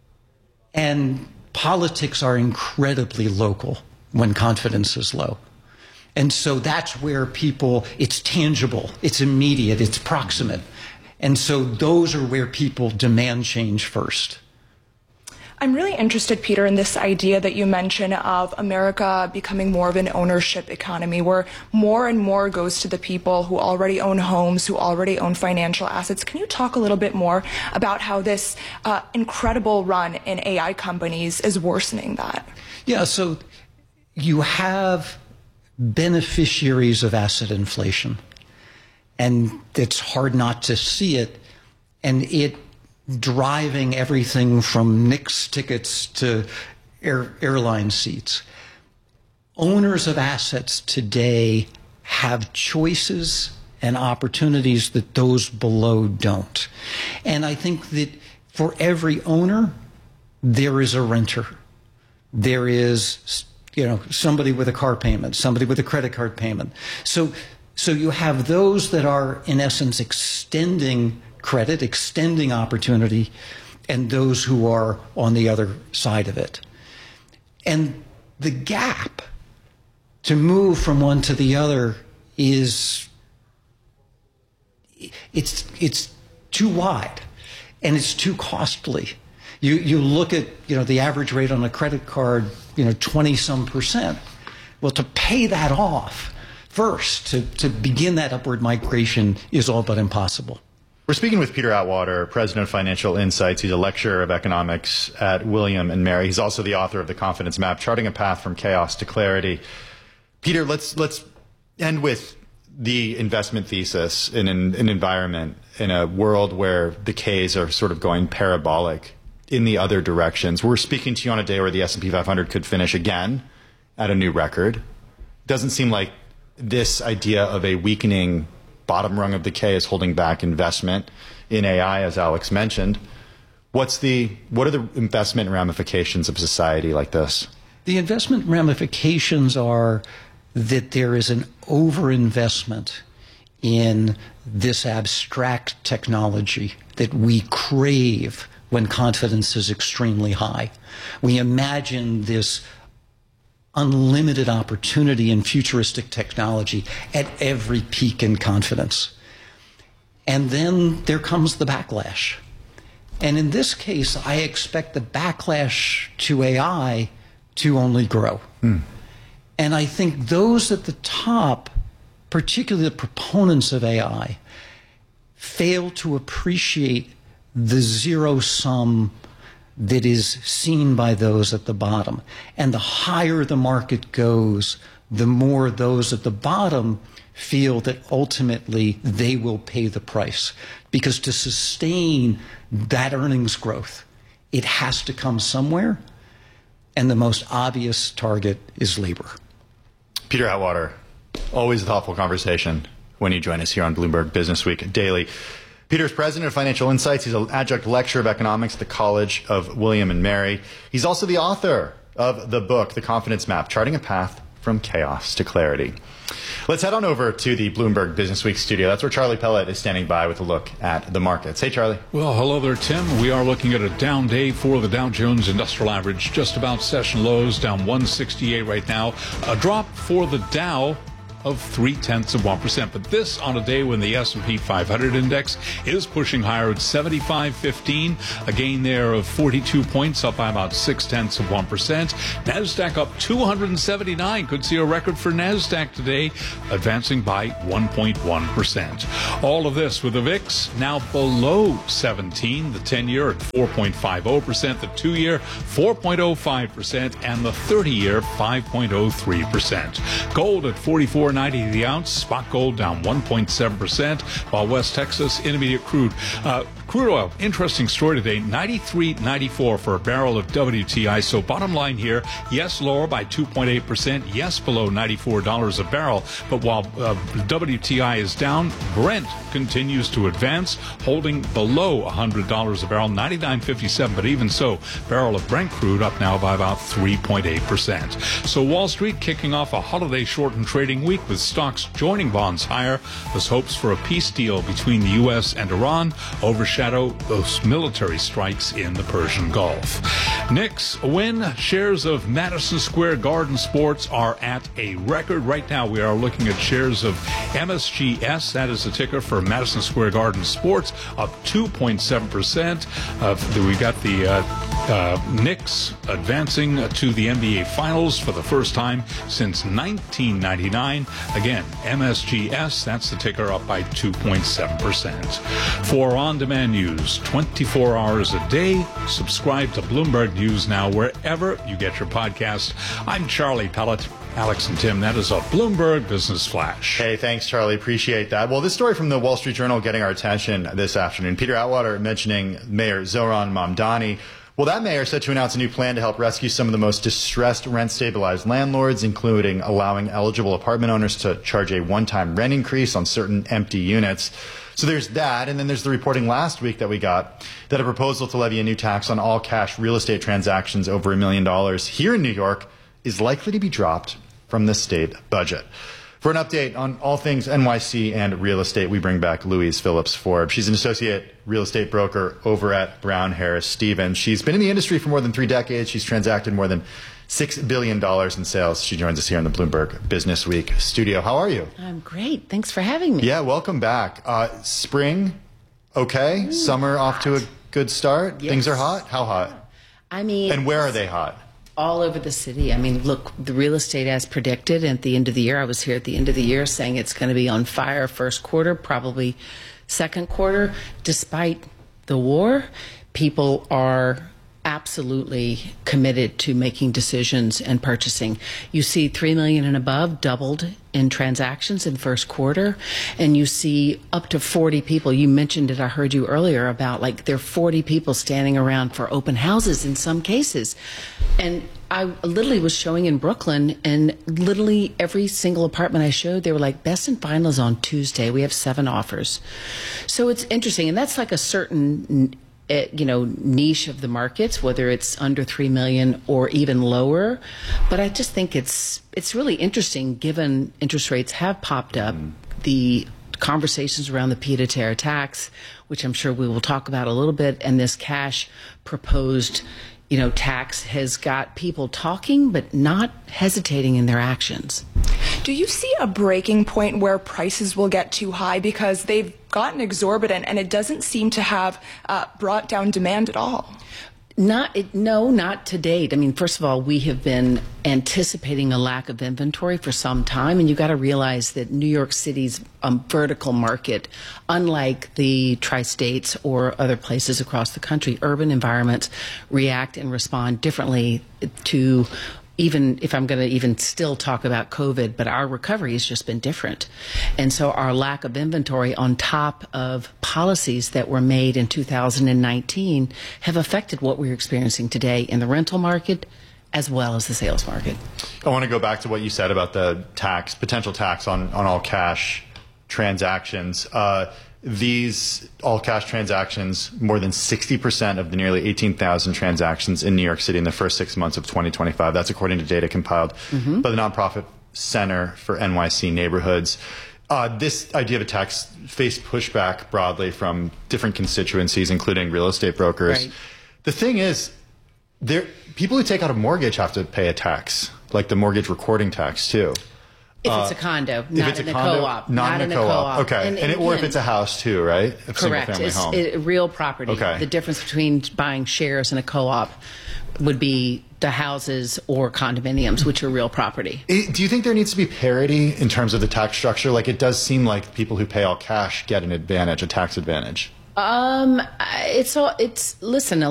And politics are incredibly local when confidence is low. And so that's where it's tangible, it's immediate, it's proximate. And so those are where people demand change first. I'm really interested, Peter, in this idea that you mentioned of America becoming more of an ownership economy, where more and more goes to the people who already own homes, who already own financial assets. Can you talk a little bit more about how this incredible run in AI companies is worsening that? Yeah, so you have beneficiaries of asset inflation, and it's hard not to see it, and it driving everything from Knicks tickets to airline seats. Owners of assets today have choices and opportunities that those below don't. And I think that for every owner, there is a renter. There is somebody with a car payment, somebody with a credit card payment. So you have those that are, in essence, extending credit, extending opportunity, and those who are on the other side of it. And the gap to move from one to the other is it's too wide, and it's too costly. You look at the average rate on a credit card, 20-some%. Well, to pay that off first, to begin that upward migration, is all but impossible. We're speaking with Peter Atwater, president of Financial Insights. He's a lecturer of economics at William and Mary. He's also the author of The Confidence Map, Charting a Path from Chaos to Clarity. Peter, let's end with the investment thesis in an environment, in a world where the Ks are sort of going parabolic in the other directions. We're speaking to you on a day where the S&P 500 could finish again at a new record. Doesn't seem like this idea of a weakening bottom rung of the K is holding back investment in AI, as Alex mentioned. What are the investment ramifications of society like this? The investment ramifications are that there is an overinvestment in this abstract technology that we crave when confidence is extremely high. We imagine this unlimited opportunity in futuristic technology at every peak in confidence. And then there comes the backlash. And in this case, I expect the backlash to AI to only grow. And I think those at the top, particularly the proponents of AI, fail to appreciate the zero sum that is seen by those at the bottom. And the higher the market goes, the more those at the bottom feel that ultimately they will pay the price. Because to sustain that earnings growth, it has to come somewhere, and the most obvious target is labor. Peter Atwater, always a thoughtful conversation when you join us here on Bloomberg Business Week Daily. Peter's president of Financial Insights. He's an adjunct lecturer of economics at the College of William and Mary. He's also the author of the book, The Confidence Map, Charting a Path from Chaos to Clarity. Let's head on over to the Bloomberg Business Week studio. That's where Charlie Pellet is standing by with a look at the markets. Hey, Charlie. Well, hello there, Tim. We are looking at a down day for the Dow Jones Industrial Average, just about session lows, down 168 right now. A drop for the Dow of 0.3%. But this on a day when the S&P 500 index is pushing higher at 75.15, a gain there of 42 points, up by about 0.6%. NASDAQ up 279, could see a record for NASDAQ today, advancing by 1.1%. All of this with the VIX now below 17, the 10-year at 4.50%, the 2-year 4.05%, and the 30-year 5.03%. Gold at 44.90 the ounce, spot gold down 1.7%, while West Texas Intermediate crude oil, interesting story today, $93.94 for a barrel of WTI. So bottom line here, yes, lower by 2.8%, yes, below $94 a barrel. But while WTI is down, Brent continues to advance, holding below $100 a barrel, $99.57. But even so, barrel of Brent crude up now by about 3.8%. So Wall Street kicking off a holiday shortened trading week with stocks joining bonds higher as hopes for a peace deal between the U.S. and Iran overshadow those military strikes in the Persian Gulf. Knicks win. Shares of Madison Square Garden Sports are at a record. Right now we are looking at shares of MSGS, that is the ticker for Madison Square Garden Sports, up 2.7%. We got the Knicks advancing to the NBA Finals for the first time since 1999. Again, MSGS, that's the ticker, up by 2.7%. For on-demand news, 24 hours a day, subscribe to Bloomberg News Now wherever you get your podcast. I'm Charlie Pellet. Alex and Tim, that is a Bloomberg Business Flash. Hey, thanks, Charlie. Appreciate that. Well, this story from the Wall Street Journal getting our attention this afternoon. Peter Atwater mentioning Mayor Zohran Mamdani. Well, that mayor set to announce a new plan to help rescue some of the most distressed rent-stabilized landlords, including allowing eligible apartment owners to charge a one-time rent increase on certain empty units. So there's that, and then there's the reporting last week that we got that a proposal to levy a new tax on all cash real estate transactions over $1 million here in New York is likely to be dropped from the state budget. For an update on all things NYC and real estate, we bring back Louise Phillips Forbes. She's an associate real estate broker over at Brown Harris Stevens. She's been in the industry for more than 3 decades. She's transacted more than $6 billion in sales. She joins us here in the Bloomberg Business Week studio. How are you? I'm great. Thanks for having me. Yeah, welcome back. Spring, okay. Summer off to a good start. Yes. Things are hot. How hot? I mean, and where are they hot? All over the city. I mean, look, the real estate as predicted at the end of the year. I was here at the end of the year saying it's going to be on fire first quarter, probably second quarter. Despite the war, people are absolutely committed to making decisions and purchasing. You see 3 million and above doubled in transactions in first quarter, and you see up to 40 people. You mentioned it, I heard you earlier about like there are 40 people standing around for open houses in some cases. And I literally was showing in Brooklyn, and literally every single apartment I showed, they were like, best and final is on Tuesday. We have 7 offers. So it's interesting, and that's like a certain niche of the markets, whether it's under 3 million or even lower. But I just think it's really interesting, given interest rates have popped up, the conversations around the pied-à-terre tax, which I'm sure we will talk about a little bit, and this cash proposed tax has got people talking but not hesitating in their actions. Do you see a breaking point where prices will get too high? Because they've gotten exorbitant, and it doesn't seem to have brought down demand at all. Not to date. I mean, first of all, we have been anticipating a lack of inventory for some time, and you got to realize that New York City's vertical market, unlike the tri-states or other places across the country, urban environments react and respond differently to, even if I'm going to even still talk about COVID, but our recovery has just been different. And so our lack of inventory on top of policies that were made in 2019 have affected what we're experiencing today in the rental market as well as the sales market. I want to go back to what you said about the potential tax on all cash transactions. These all-cash transactions, more than 60% of the nearly 18,000 transactions in New York City in the first 6 months of 2025. That's according to data compiled by the nonprofit Center for NYC Neighborhoods. This idea of a tax faced pushback broadly from different constituencies, including real estate brokers. Right. The thing is, people who take out a mortgage have to pay a tax, like the mortgage recording tax, too. If it's a condo, not in a co-op. Not in a co-op. Okay. Or if it's a house, too, right? A correct. Single-family home. It's real property. Okay. The difference between buying shares in a co-op would be the houses or condominiums, which are real property. Do you think there needs to be parity in terms of the tax structure? Like, it does seem like people who pay all cash get an advantage, a tax advantage. Listen,